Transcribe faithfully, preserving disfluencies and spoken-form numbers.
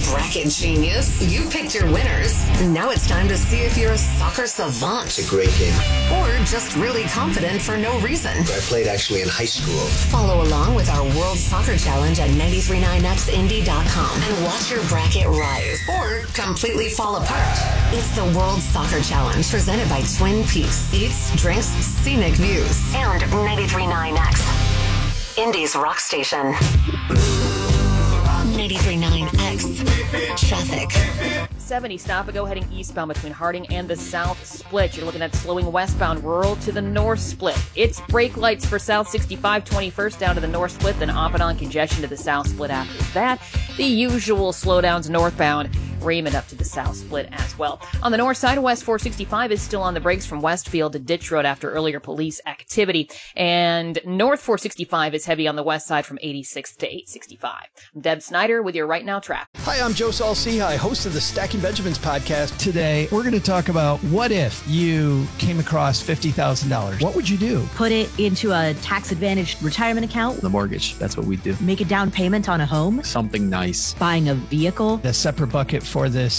bracket genius. You picked your winners. Now it's time to see if you're a soccer savant. It's a great game. Or just really confident for no reason. I played actually in high school. Follow along with our World Soccer Challenge at nine three nine x indy dot com and watch your bracket rise or completely fall apart. It's the World Soccer Challenge presented by Twin Peaks. Eats, drinks, scenic views. And nine three nine X. Indy's rock station. nine three nine X. Traffic. seventy stop and go heading eastbound between Harding and the South Split. You're looking at slowing westbound rural to the North Split. It's brake lights for South sixty-five twenty-first down to the North Split, then off and on congestion to the South Split after that. The usual slowdowns northbound. Raymond up to the South Split as well. On the north side, West four sixty-five is still on the brakes from Westfield to Ditch Road after earlier police activity. And North four sixty-five is heavy on the west side from eighty-six to eight sixty-five. I'm Deb Snyder with your Right Now Traffic. Hi, I'm Joe Saul-Sehy, host of the Stacking Benjamins podcast. Today, we're going to talk about what if you came across fifty thousand dollars. What would you do? Put it into a tax-advantaged retirement account. The mortgage, that's what we do. Make a down payment on a home. Something nice. Buying a vehicle. A separate bucket for this